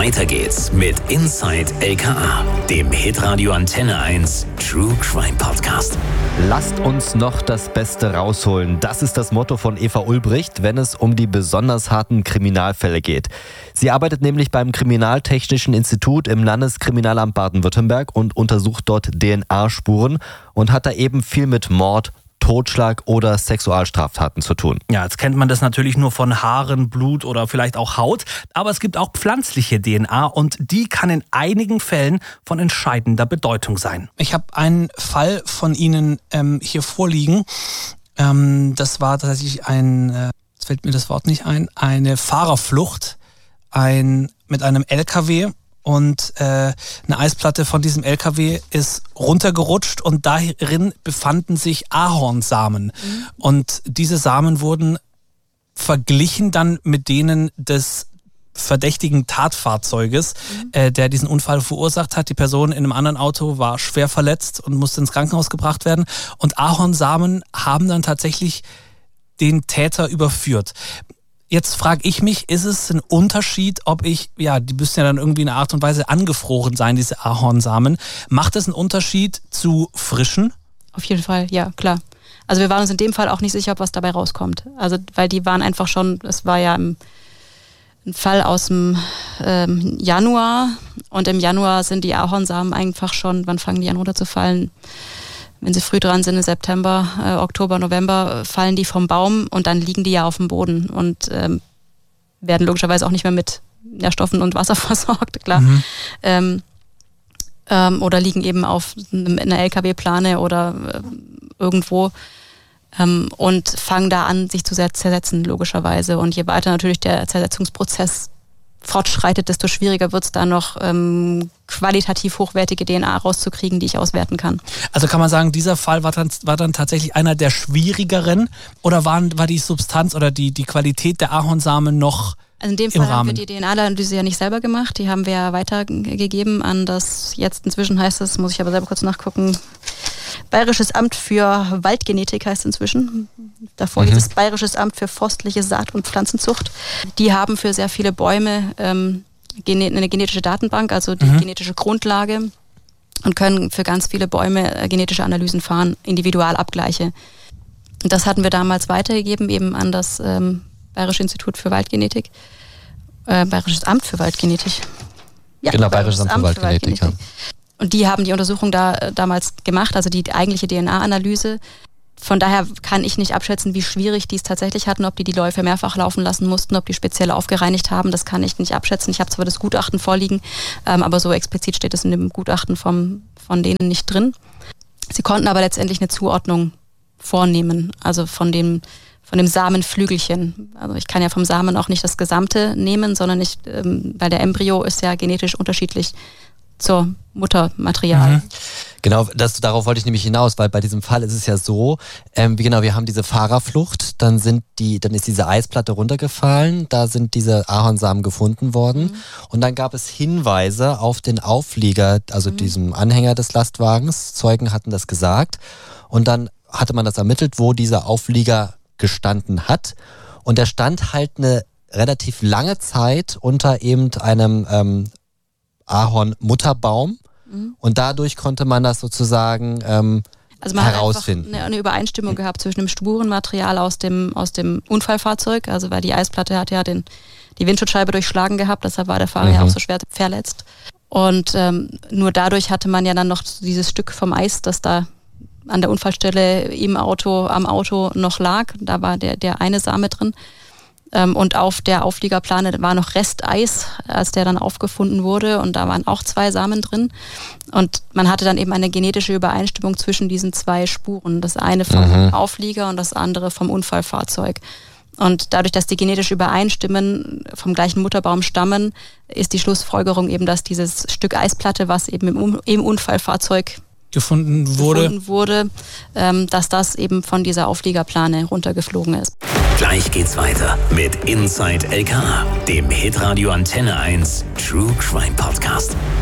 Weiter geht's mit Inside LKA, dem Hitradio Antenne 1 True Crime Podcast. Lasst uns noch das Beste rausholen. Das ist das Motto von Eva Ulbricht, wenn es um die besonders harten Kriminalfälle geht. Sie arbeitet nämlich beim Kriminaltechnischen Institut im Landeskriminalamt Baden-Württemberg und untersucht dort DNA-Spuren und hat da eben viel mit Mord, Totschlag oder Sexualstraftaten zu tun. Ja, jetzt kennt man das natürlich nur von Haaren, Blut oder vielleicht auch Haut, aber es gibt auch pflanzliche DNA und die kann in einigen Fällen von entscheidender Bedeutung sein. Ich habe einen Fall von Ihnen hier vorliegen. Das war tatsächlich jetzt fällt mir das Wort nicht ein, eine Fahrerflucht mit einem LKW. Und eine Eisplatte von diesem LKW ist runtergerutscht und darin befanden sich Ahornsamen. Und diese Samen wurden verglichen dann mit denen des verdächtigen Tatfahrzeuges, der diesen Unfall verursacht hat. Die Person in einem anderen Auto war schwer verletzt und musste ins Krankenhaus gebracht werden. Und Ahornsamen haben dann tatsächlich den Täter überführt. Jetzt frage ich mich, ist es ein Unterschied, die müssen ja dann irgendwie in einer Art und Weise angefroren sein, diese Ahornsamen. Macht es einen Unterschied zu frischen? Auf jeden Fall, ja, klar. Also wir waren uns in dem Fall auch nicht sicher, ob was dabei rauskommt. Also weil die waren einfach schon, es war ja ein Fall aus dem Januar und im Januar sind die Ahornsamen einfach schon, wann fangen die an runterzufallen? Wenn sie früh dran sind, im September, Oktober, November, fallen die vom Baum und dann liegen die ja auf dem Boden und werden logischerweise auch nicht mehr mit Nährstoffen und Wasser versorgt, klar. Oder liegen eben auf einer LKW-Plane oder irgendwo und fangen da an, sich zu zersetzen, logischerweise. Und je weiter natürlich der Zersetzungsprozess fortschreitet, desto schwieriger wird es da noch qualitativ hochwertige DNA rauszukriegen, die ich auswerten kann. Also kann man sagen, dieser Fall war dann tatsächlich einer der schwierigeren oder war die Substanz oder die Qualität der Ahornsamen noch also in dem Fall haben wir die DNA-Analyse ja nicht selber gemacht, die haben wir ja weitergegeben an das, jetzt inzwischen heißt es, muss ich aber selber kurz nachgucken, Bayerisches Amt für Waldgenetik heißt es inzwischen. Davor hieß es Bayerisches Amt für forstliche Saat- und Pflanzenzucht. Die haben für sehr viele Bäume eine genetische Datenbank, also die genetische Grundlage und können für ganz viele Bäume genetische Analysen fahren, Individualabgleiche. Und das hatten wir damals weitergegeben, eben an das Bayerische Institut für Waldgenetik. Bayerisches Amt für Waldgenetik. Ja, genau, Bayerisches Amt für Waldgenetik. Ja. Und die haben die Untersuchung damals gemacht, also die eigentliche DNA-Analyse. Von daher kann ich nicht abschätzen, wie schwierig die es tatsächlich hatten, ob die Läufe mehrfach laufen lassen mussten, ob die speziell aufgereinigt haben. Das kann ich nicht abschätzen. Ich habe zwar das Gutachten vorliegen, aber so explizit steht es in dem Gutachten von denen nicht drin. Sie konnten aber letztendlich eine Zuordnung vornehmen, also von dem Samenflügelchen. Also ich kann ja vom Samen auch nicht das Gesamte nehmen, sondern weil der Embryo ist ja genetisch unterschiedlich zur Muttermaterial. Genau, darauf wollte ich nämlich hinaus, weil bei diesem Fall ist es ja so, wir haben diese Fahrerflucht, dann ist diese Eisplatte runtergefallen, da sind diese Ahornsamen gefunden worden und dann gab es Hinweise auf den Auflieger, also diesem Anhänger des Lastwagens, Zeugen hatten das gesagt und dann hatte man das ermittelt, wo dieser Auflieger gestanden hat und der stand halt eine relativ lange Zeit unter eben einem Ahornmutterbaum und dadurch konnte man das sozusagen also man herausfinden. Hat eine Übereinstimmung gehabt zwischen dem Spurenmaterial aus dem Unfallfahrzeug, also weil die Eisplatte hat ja die Windschutzscheibe durchschlagen gehabt, deshalb war der Fahrer ja auch so schwer verletzt. Und nur dadurch hatte man ja dann noch dieses Stück vom Eis, das da an der Unfallstelle am Auto noch lag. Da war der eine Same drin. Und auf der Aufliegerplane war noch Resteis, als der dann aufgefunden wurde. Und da waren auch 2 Samen drin. Und man hatte dann eben eine genetische Übereinstimmung zwischen diesen 2 Spuren. Das eine vom Auflieger und das andere vom Unfallfahrzeug. Und dadurch, dass die genetisch übereinstimmen, vom gleichen Mutterbaum stammen, ist die Schlussfolgerung eben, dass dieses Stück Eisplatte, was eben im Unfallfahrzeug gefunden wurde, dass das eben von dieser Aufliegerplane runtergeflogen ist. Gleich geht's weiter mit Inside LKA, dem Hitradio Antenne 1 True Crime Podcast.